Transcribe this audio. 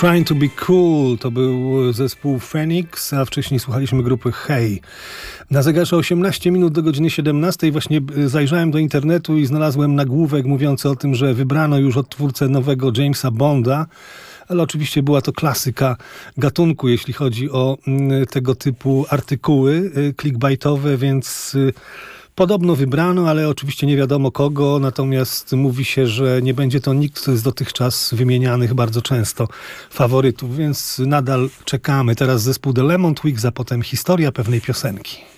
Trying to be cool to był zespół Phoenix, a wcześniej słuchaliśmy grupy Hey. Na zegarze 18 minut do godziny 17 właśnie zajrzałem do internetu i znalazłem nagłówek mówiący o tym, że wybrano już odtwórcę nowego Jamesa Bonda, ale oczywiście była to klasyka gatunku, jeśli chodzi o tego typu artykuły clickbaitowe, więc podobno wybrano, ale oczywiście nie wiadomo kogo, natomiast mówi się, że nie będzie to nikt z dotychczas wymienianych bardzo często faworytów, więc nadal czekamy. Teraz zespół The Lemon Twigs, a potem historia pewnej piosenki.